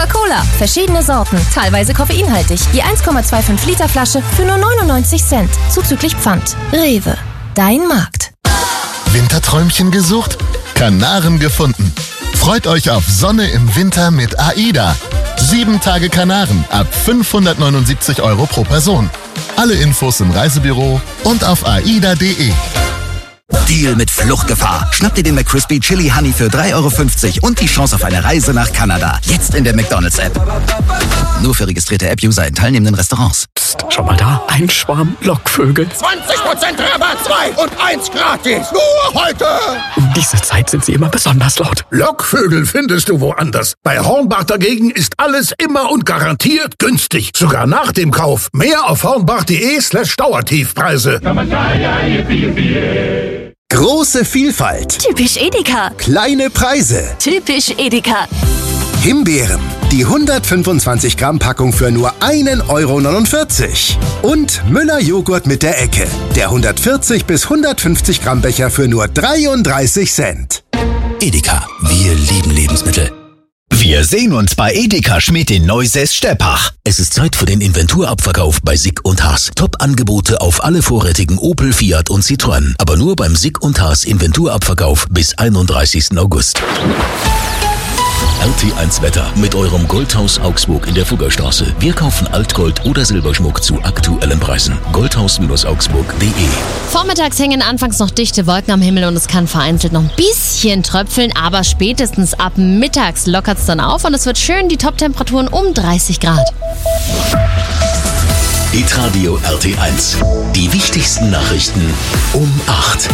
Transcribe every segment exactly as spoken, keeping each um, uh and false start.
Coca-Cola. Verschiedene Sorten, teilweise koffeinhaltig. Je eins Komma fünfundzwanzig Liter Flasche für nur neunundneunzig Cent. Zuzüglich Pfand. Rewe. Dein Markt. Winterträumchen gesucht? Kanaren gefunden. Freut euch auf Sonne im Winter mit AIDA. Sieben Tage Kanaren ab fünfhundertneunundsiebzig Euro pro Person. Alle Infos im Reisebüro und auf aida punkt de. Deal mit Fluchtgefahr. Schnapp dir den McCrispy Chili Honey für drei Euro fünfzig und die Chance auf eine Reise nach Kanada. Jetzt in der McDonald's-App. Nur für registrierte App-User in teilnehmenden Restaurants. Psst, schau mal da. Ein Schwarm Lockvögel. zwanzig Prozent Rabatt, zwei und eins gratis. Nur heute. Um diese Zeit sind sie immer besonders laut. Lockvögel findest du woanders. Bei Hornbach dagegen ist alles immer und garantiert günstig. Sogar nach dem Kauf. Mehr auf hornbach punkt de slash Dauertiefpreise. Große Vielfalt. Typisch Edeka. Kleine Preise. Typisch Edeka. Himbeeren. Die hundertfünfundzwanzig Gramm Packung für nur ein Euro neunundvierzig. Und Müller Joghurt mit der Ecke. Der hundertvierzig bis hundertfünfzig Gramm Becher für nur dreiunddreißig Cent. Edeka. Wir lieben Lebensmittel. Wir sehen uns bei Edeka Schmidt in Neusäß-Steppach. Es ist Zeit für den Inventurabverkauf bei Sick und Haas. Top-Angebote auf alle vorrätigen Opel, Fiat und Citroën. Aber nur beim Sick und Haas Inventurabverkauf bis einunddreißigsten August. R T eins Wetter mit eurem Goldhaus Augsburg in der Fuggerstraße. Wir kaufen Altgold oder Silberschmuck zu aktuellen Preisen. goldhaus Augsburg punkt de. Vormittags hängen anfangs noch dichte Wolken am Himmel und es kann vereinzelt noch ein bisschen tröpfeln, aber spätestens ab mittags lockert es dann auf und es wird schön, die Top-Temperaturen um dreißig Grad. Hitradio R T eins. Die wichtigsten Nachrichten um acht.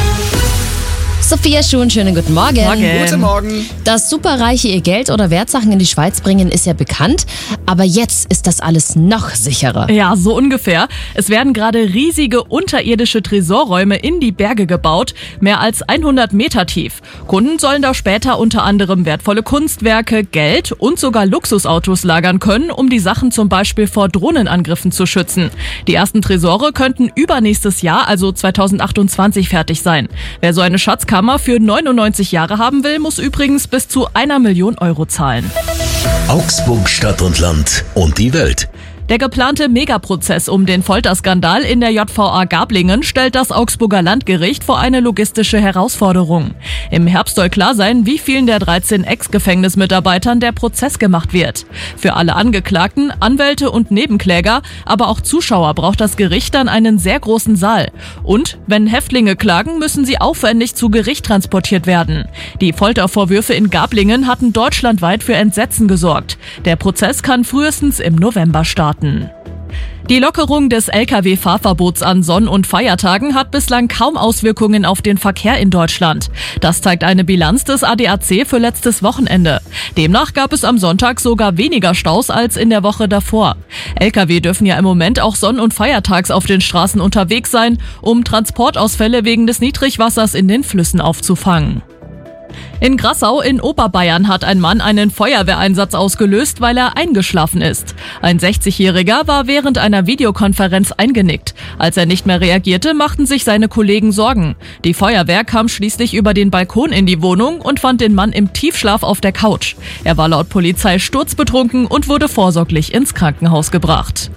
Sophia Schuhn, schönen guten Morgen. Morgen. Guten Morgen. Dass Superreiche ihr Geld oder Wertsachen in die Schweiz bringen, ist ja bekannt. Aber jetzt ist das alles noch sicherer. Ja, so ungefähr. Es werden gerade riesige unterirdische Tresorräume in die Berge gebaut, mehr als hundert Meter tief. Kunden sollen da später unter anderem wertvolle Kunstwerke, Geld und sogar Luxusautos lagern können, um die Sachen zum Beispiel vor Drohnenangriffen zu schützen. Die ersten Tresore könnten übernächstes Jahr, also zweitausendachtundzwanzig, fertig sein. Wer so eine Schatzkammer für neunundneunzig Jahre haben will, muss übrigens bis zu einer Million Euro zahlen. Augsburg, Stadt und Land und die Welt. Der geplante Megaprozess um den Folterskandal in der J V A Gablingen stellt das Augsburger Landgericht vor eine logistische Herausforderung. Im Herbst soll klar sein, wie vielen der dreizehn Ex-Gefängnismitarbeitern der Prozess gemacht wird. Für alle Angeklagten, Anwälte und Nebenkläger, aber auch Zuschauer braucht das Gericht dann einen sehr großen Saal. Und wenn Häftlinge klagen, müssen sie aufwendig zu Gericht transportiert werden. Die Foltervorwürfe in Gablingen hatten deutschlandweit für Entsetzen gesorgt. Der Prozess kann frühestens im November starten. Die Lockerung des L K W-Fahrverbots an Sonn- und Feiertagen hat bislang kaum Auswirkungen auf den Verkehr in Deutschland. Das zeigt eine Bilanz des A D A C für letztes Wochenende. Demnach gab es am Sonntag sogar weniger Staus als in der Woche davor. L K W dürfen ja im Moment auch sonn- und feiertags auf den Straßen unterwegs sein, um Transportausfälle wegen des Niedrigwassers in den Flüssen aufzufangen. In Grassau in Oberbayern hat ein Mann einen Feuerwehreinsatz ausgelöst, weil er eingeschlafen ist. Ein sechzigjähriger war während einer Videokonferenz eingenickt. Als er nicht mehr reagierte, machten sich seine Kollegen Sorgen. Die Feuerwehr kam schließlich über den Balkon in die Wohnung und fand den Mann im Tiefschlaf auf der Couch. Er war laut Polizei sturzbetrunken und wurde vorsorglich ins Krankenhaus gebracht.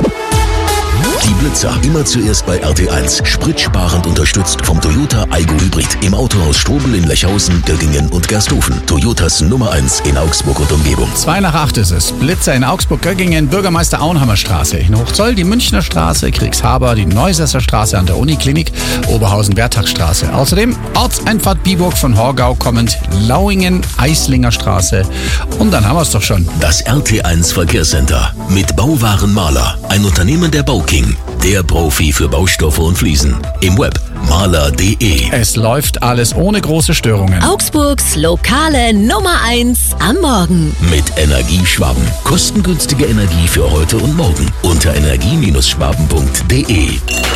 Die Blitzer immer zuerst bei R T eins. Spritsparend unterstützt vom Toyota Aygo Hybrid. Im Autohaus Strobel in Lechhausen, Göggingen und Gersthofen. Toyotas Nummer eins in Augsburg und Umgebung. Zwei nach acht ist es. Blitzer in Augsburg-Göggingen, Bürgermeister Auenhammer Straße. In Hochzoll die Münchner Straße, Kriegshaber, die Neusässer Straße an der Uniklinik, Oberhausen-Bertagstraße. Außerdem Ortseinfahrt Biburg von Horgau kommend, Lauingen, Eislinger Straße. Und dann haben wir es doch schon. Das R T eins Verkehrscenter mit Bauwarenmaler. Ein Unternehmen der Bauking. Der Profi für Baustoffe und Fliesen. Im Web maler punkt de. Es läuft alles ohne große Störungen. Augsburgs lokale Nummer eins am Morgen. Mit Energieschwaben. Kostengünstige Energie für heute und morgen. Unter energie schwaben punkt de.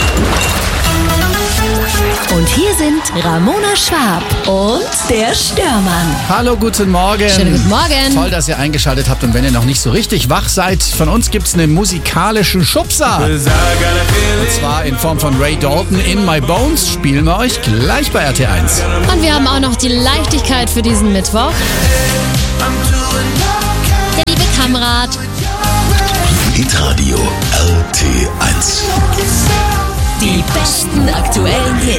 Und hier sind Ramona Schwab und der Störmann. Hallo, guten Morgen. Schönen guten Morgen. Toll, dass ihr eingeschaltet habt. Und wenn ihr noch nicht so richtig wach seid, von uns gibt's einen musikalischen Schubser. Und zwar in Form von Ray Dalton, In My Bones, spielen wir euch gleich bei R T eins. Und wir haben auch noch die Leichtigkeit für diesen Mittwoch. Der liebe Fahrrad. Hitradio R T eins. Die besten aktuellen Hits.